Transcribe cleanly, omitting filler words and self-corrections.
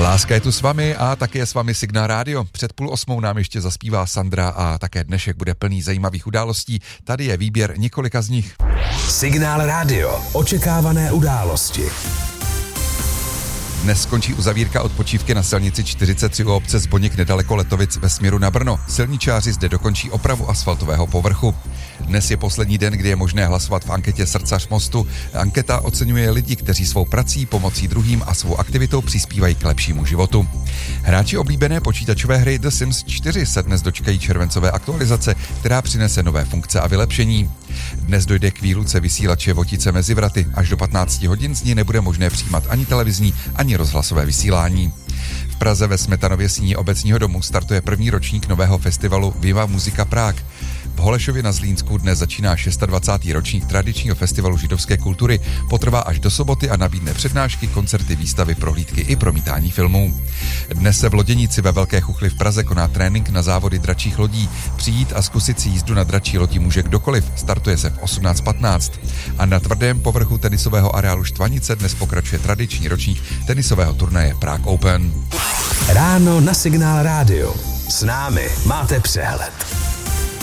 Láska je tu s vámi a také je s vámi Signál Rádio. Před 7:30 nám ještě zaspívá Sandra a také dnešek bude plný zajímavých událostí. Tady je výběr několika z nich. Signál Rádio. Očekávané události. Dnes skončí uzavírka odpočívky na silnici 43 u obce Zboněk nedaleko Letovic ve směru na Brno. Silničáři zde dokončí opravu asfaltového povrchu. Dnes je poslední den, kdy je možné hlasovat v anketě Srdcař mostu. Anketa oceňuje lidi, kteří svou prací, pomocí druhým a svou aktivitou přispívají k lepšímu životu. Hráči oblíbené počítačové hry The Sims 4 se dnes dočkají červencové aktualizace, která přinese nové funkce a vylepšení. Dnes dojde k výluce vysílače Votice mezi vraty. Až do 15 hodin z ní nebude možné přijímat ani televizní, ani rozhlasové vysílání. V Praze ve Smetanově síni obecního domu startuje první ročník nového festivalu Viva Muzika Prague. V Holešově na Zlínsku dnes začíná 26. ročník tradičního festivalu židovské kultury. Potrvá až do soboty a nabídne přednášky, koncerty, výstavy, prohlídky i promítání filmů. Dnes se v Loděnici ve Velké Chuchli v Praze koná trénink na závody dračích lodí. Přijít a zkusit si jízdu na dračí lodi může kdokoliv. Startuje se v 18:15. A na tvrdém povrchu tenisového areálu Štvanice dnes pokračuje tradiční ročník tenisového turnaje Prague Open. Ráno na Signál Rádio. S námi máte přehled.